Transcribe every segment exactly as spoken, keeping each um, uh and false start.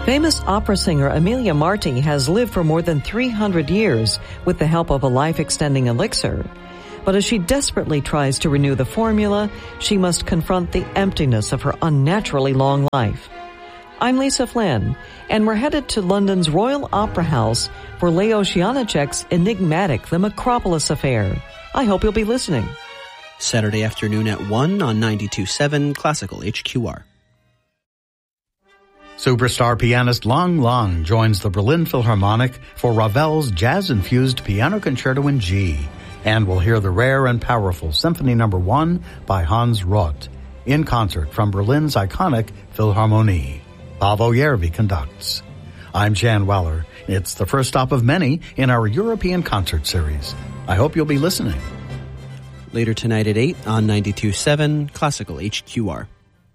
Famous opera singer Emilia Marti has lived for more than three hundred years with the help of a life-extending elixir. But as she desperately tries to renew the formula, she must confront the emptiness of her unnaturally long life. I'm Lisa Flynn, and we're headed to London's Royal Opera House for Leo Janacek's enigmatic The Macropolis Affair. I hope you'll be listening. Saturday afternoon at one on ninety-two point seven Classical H Q R. Superstar pianist Lang Lang joins the Berlin Philharmonic for Ravel's jazz-infused Piano Concerto in G, and we'll hear the rare and powerful Symphony Number One by Hans Roth in concert from Berlin's iconic Philharmonie. Paavo Järvi conducts. I'm Jan Weller. It's the first stop of many in our European concert series. I hope you'll be listening. Later tonight at eight on ninety-two point seven Classical H Q R.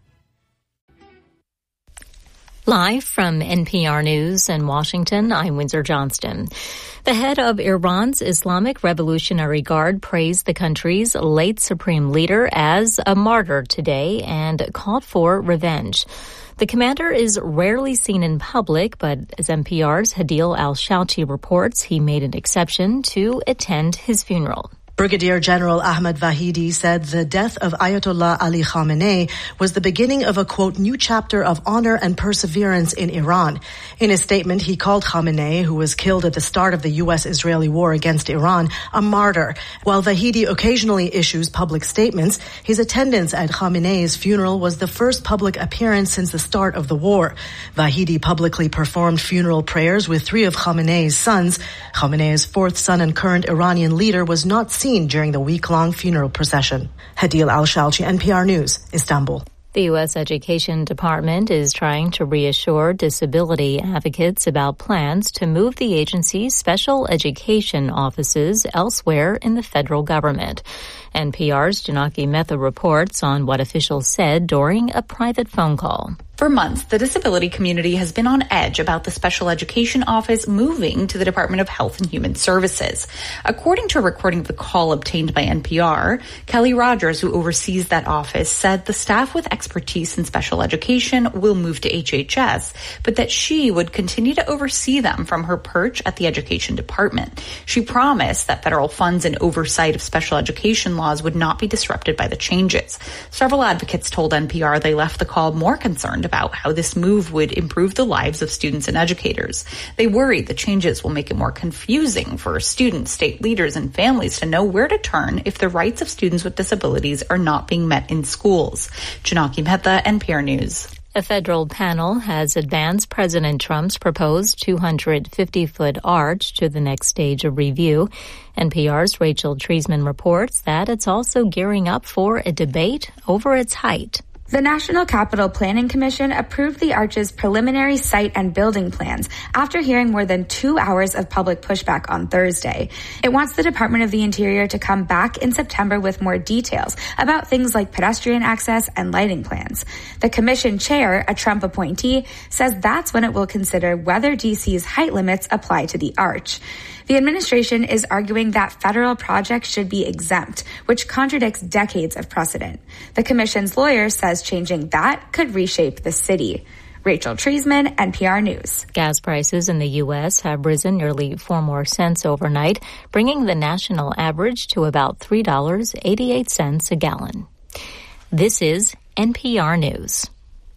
Live from N P R News in Washington, I'm Windsor Johnston. The head of Iran's Islamic Revolutionary Guard praised the country's late supreme leader as a martyr today and called for revenge. The commander is rarely seen in public, but as N P R's Hadil Al-Shalchi reports, he made an exception to attend his funeral. Brigadier General Ahmad Vahidi said the death of Ayatollah Ali Khamenei was the beginning of a, quote, new chapter of honor and perseverance in Iran. In a statement, he called Khamenei, who was killed at the start of the U S-Israeli war against Iran, a martyr. While Vahidi occasionally issues public statements, his attendance at Khamenei's funeral was the first public appearance since the start of the war. Vahidi publicly performed funeral prayers with three of Khamenei's sons. Khamenei's fourth son and current Iranian leader was not seen during the week-long funeral procession. Hadil Al-Shalchi, N P R News, Istanbul. The U S Education Department is trying to reassure disability advocates about plans to move the agency's special education offices elsewhere in the federal government. N P R's Janaki Mehta reports on what officials said during a private phone call. For months, the disability community has been on edge about the Special Education Office moving to the Department of Health and Human Services. According to a recording of the call obtained by N P R, Kelly Rogers, who oversees that office, said the staff with expertise in special education will move to H H S, but that she would continue to oversee them from her perch at the Education Department. She promised that federal funds and oversight of special education laws would not be disrupted by the changes. Several advocates told N P R they left the call more concerned about how this move would improve the lives of students and educators. They worry the changes will make it more confusing for students, state leaders, and families to know where to turn if the rights of students with disabilities are not being met in schools. Janaki Mehta, N P R News. A federal panel has advanced President Trump's proposed two hundred fifty foot arch to the next stage of review. N P R's Rachel Treisman reports that it's also gearing up for a debate over its height. The National Capital Planning Commission approved the arch's preliminary site and building plans after hearing more than two hours of public pushback on Thursday. It wants the Department of the Interior to come back in September with more details about things like pedestrian access and lighting plans. The commission chair, a Trump appointee, says that's when it will consider whether D C's height limits apply to the arch. The administration is arguing that federal projects should be exempt, which contradicts decades of precedent. The commission's lawyer says changing that could reshape the city. Rachel Treisman, N P R News. Gas prices in the U S have risen nearly four more cents overnight, bringing the national average to about three dollars and eighty-eight cents a gallon. This is N P R News.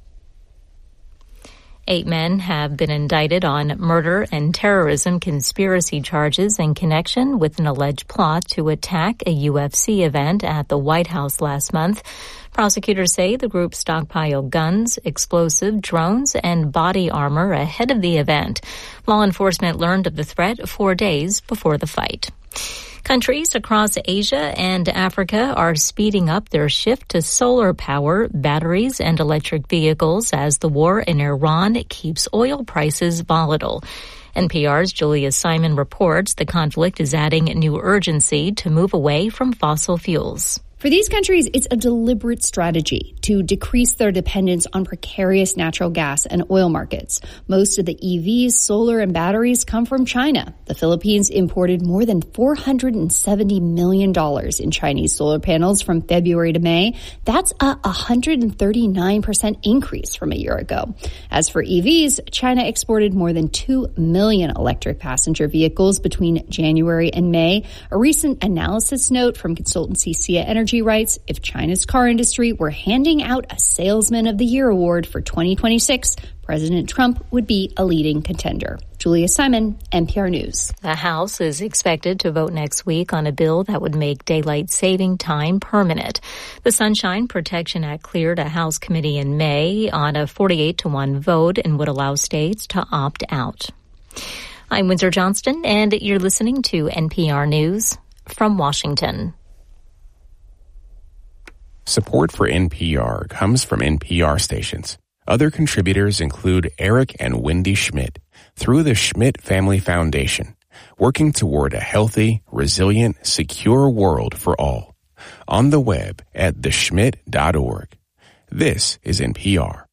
Eight men have been indicted on murder and terrorism conspiracy charges in connection with an alleged plot to attack a U F C event at the White House last month. Prosecutors say the group stockpiled guns, explosive drones, and body armor ahead of the event. Law enforcement learned of the threat four days before the fight. Countries across Asia and Africa are speeding up their shift to solar power, batteries, and electric vehicles as the war in Iran keeps oil prices volatile. N P R's Julia Simon reports the conflict is adding new urgency to move away from fossil fuels. For these countries, it's a deliberate strategy to decrease their dependence on precarious natural gas and oil markets. Most of the E Vs, solar, and batteries come from China. The Philippines imported more than four hundred seventy million dollars in Chinese solar panels from February to May. That's a one hundred thirty-nine percent increase from a year ago. As for E Vs, China exported more than two million electric passenger vehicles between January and May. A recent analysis note from consultancy Sia Energy writes, if China's car industry were handing out a Salesman of the Year award for twenty twenty-six, President Trump would be a leading contender. Julia Simon, N P R News. The House is expected to vote next week on a bill that would make daylight saving time permanent. The Sunshine Protection Act cleared a House committee in May on a forty-eight to one vote and would allow states to opt out. I'm Windsor Johnston, and you're listening to N P R News from Washington. Support for N P R comes from N P R stations. Other contributors include Eric and Wendy Schmidt through the Schmidt Family Foundation, working toward a healthy, resilient, secure world for all. On the web at the schmidt dot org. This is N P R.